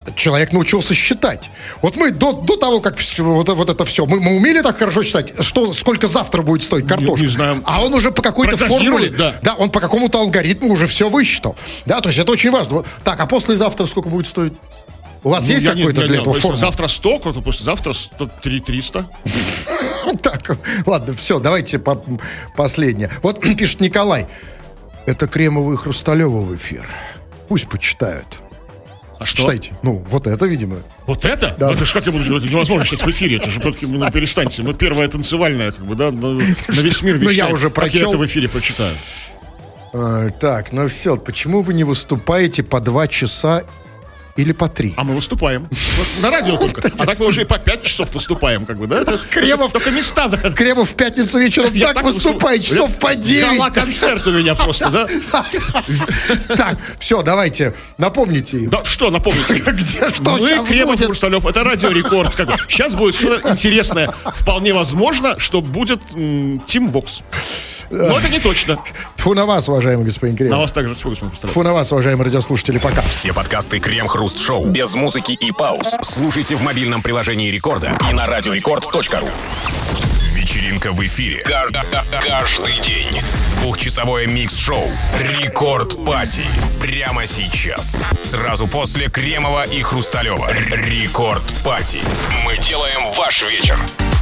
человек научился считать. Вот мы до того, как вот это все, мы умели так хорошо считать, сколько завтра будет стоить картошка. Не знаю. А он уже по какой-то формуле, да, он по какому-то алгоритму уже все высчитал. Да, то есть это очень важно. Так, а послезавтра сколько будет стоить? У вас есть какой-то для этого формула? Завтра 100, то послезавтра 300. Так, ладно, все, давайте последнее. Вот пишет Николай. Это Кремова и Хрусталева в эфир. Пусть почитают. А что? Читайте. Ну, вот это, видимо. Вот это? Да. Это же как я буду делать? Это невозможно читать в эфире. Это же перестаньте. Мы первая танцевальная, как бы, да, на весь мир вещаем. Ну, я уже прочел. Как я это в эфире прочитаю? Так, ну все. Почему вы не выступаете по 2 часа или по 3? А мы выступаем. Вот на радио только. А так мы уже и по 5 часов выступаем, как бы, да? Кремов, только места заходят. Кремов в пятницу вечером так выступает, часов по 9. Гала-концерт у меня просто, да? Так, все, давайте, напомните. Да, что напомните? Где, что мы, сейчас Кремов и будет? Хрусталев, это Радио Рекорд. Как бы. Сейчас будет что-то интересное. Вполне возможно, что будет Тим Вокс. Но это не точно. Тьфу на вас, уважаемый господин Кремов. На вас также тьфу, господин Хрусталев. Тьфу на вас, уважаемые радиослушатели, пока. Все подкасты Крем-Хруст-Шоу без музыки и пауз слушайте в мобильном приложении Рекорда и на радиорекорд.ру. Вечеринка в эфире. Каждый день. 2-часовое микс-шоу Рекорд Пати. Прямо сейчас. Сразу после Кремова и Хрусталева. Рекорд Пати. Мы делаем ваш вечер.